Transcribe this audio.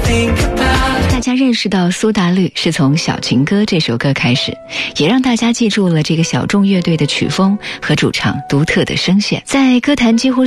大家认识到苏打绿是从《小情歌》这首歌开始，也让大家记住了这个小众乐队的曲风和主唱独特的声线。在歌坛几乎